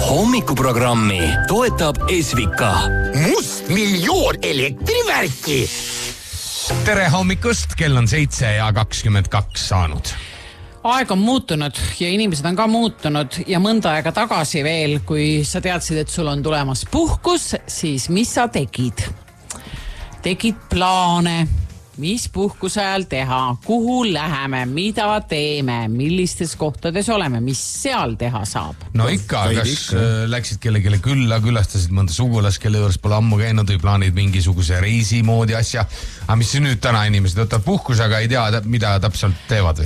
Hommikuprogrammi toetab Esvika. Mustmiljoon elektrivärki. Tere hommikust, kell on 7:22 saanud. Aeg on muutunud ja inimesed on ka muutunud ja mõnda aega tagasi veel, kui sa teadsid, et sul on tulemas puhkus, siis mis sa tegid? Tegid plaane, mis puhkuse ajal teha, kuhu läheme, mida teeme, millistes kohtades oleme, mis seal teha saab? No ikka, kas läksid kellelegi külla, külastasid mõnda sugulas, kelle juures pole ammu käinud või plaanid mingisuguse reisi moodi asja. Aga mis nüüd täna inimesed võtavad puhkuse, aga ei tea, mida täpselt teevad või?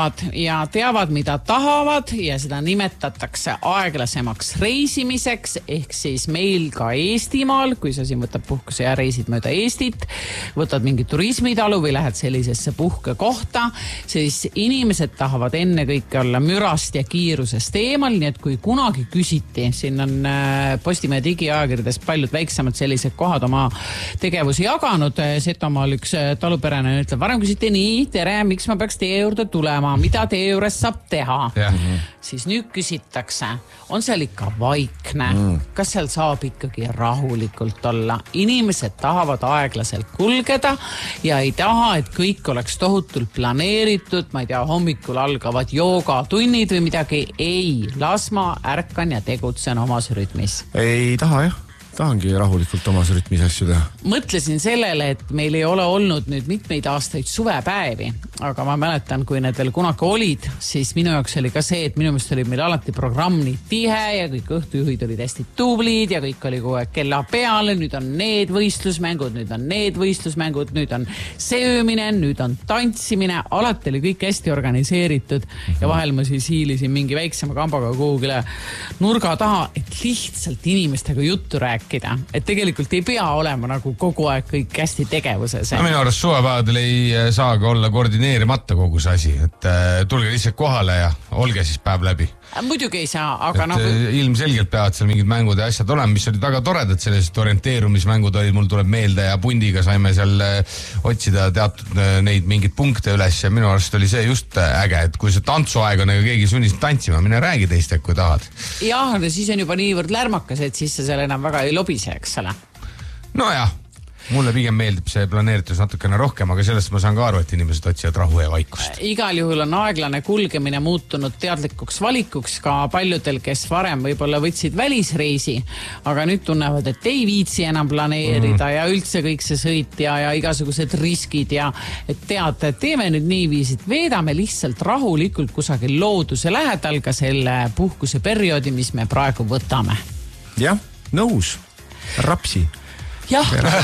Teavad, mida tahavad ja seda nimetatakse aeglasemaks reisimiseks, ehk siis meil ka Eestimaal, kui sa siin võtad puhkuse ja reisid mööda Eestit, võtad mingi turismitalu või lähed sellisesse puhkekohta, siis inimesed tahavad enne kõike olla mürast ja kiirusest eemal, nii et kui kunagi küsiti, siin on Postimehe digiajakirjades paljud väiksemad sellised kohad oma tegevusi jaganud, Setomaal üks taluperene ütleb, varem küsiti nii, tere, miks ma peaks teie juurde tulema, mida teie juures saab teha? Siis nüüd küsitakse, on seal ikka vaikne, kas seal saab ikkagi rahulikult olla? Inimesed tahavad aeglaselt kulgeda ja ei taha, et kõik oleks tohutult planeeritud, ma ei tea, hommikul algavad joogatunnid või midagi. Ei, las ma ärkan ja tegutsen omas rütmis. Ei taha jah. Tahangi rahulikult omas rütmis asju teha. Mõtlesin sellele, et meil ei ole olnud nüüd mitmeid aastaid suvepäevi, aga ma mäletan, kui need veel kunagi olid, siis minu jaoks oli ka see, et minu meelest oli meil alati programm nii tihe ja kõik õhtujuhid olid hästi tublid ja kõik oli kogu aeg kella peale, nüüd on need võistlusmängud, nüüd on need võistlusmängud, nüüd on söömine, nüüd on tantsimine, alati oli kõik hästi organiseeritud ja vahel ma siis hiilisin mingi väiksema kambaga kuhugile nurga taha, et lihtsalt inimestega juttu rääkida. Et tegelikult ei pea olema nagu kogu aeg kõik hästi tegevuses. Minu arust suvepäevadel ei saagi olla koordineerimata kogu see asi, et tulge lihtsalt kohale ja olge siis päev läbi. Muidugi ei saa, aga ilmselgelt peavad seal mingid mängud ja asjad olema, mis olid väga toredad, sellised orienteerumismängud olid, mul tuleb meelde ja pundiga saime seal otsida teatud neid mingeid punkte üles ja minu arust oli see just äge, et kui see tantsuaeg on, ega keegi sunnis tantsima, mine räägi teistega, kui tahad. Jah, siis on juba niivõrd lärmakas, et siis sa seal enam väga ei lobise, eks ole. No jah. Mulle pigem meeldib see planeeritus natukene rohkem, aga sellest ma saan ka aru, et inimesed otsivad rahu ja vaikust. Igal juhul on aeglane kulgemine muutunud teadlikuks valikuks ka paljudel, kes varem võib-olla võtsid välisreisi, aga nüüd tunnevad, et ei viitsi enam planeerida ja üldse kõik see sõit ja igasugused riskid ja et tead, teeme nüüd niiviisi, et veedame lihtsalt rahulikult kusagil looduse lähedal ka selle puhkuse perioodi, mis me praegu võtame. Jah, nõus. Rapsi. Jah,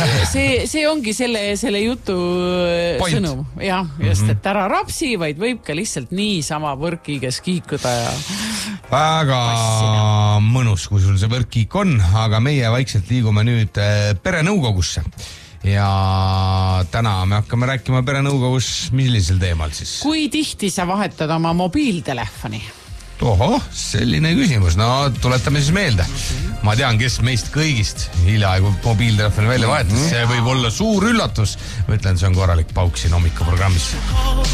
see ongi selle jutu sõnum. Jah, just, et ära rapsi, vaid võib ka lihtsalt niisama võrkiiges kiikuda ja väga mõnus, kui sul see võrkkiik on, aga meie vaikselt liigume nüüd perenõukogusse. Ja täna me hakkame rääkima perenõukogus millisel teemal siis? Kui tihti sa vahetad oma mobiiltelefoni? Oho, selline küsimus. No, tuletame siis meelde. Ma tean, kes meist kõigist hiljaaegu mobiiltelefoni välja vahetas. See võib olla suur üllatus. Ma ütlen, see on korralik pauk siin hommikuprogrammis.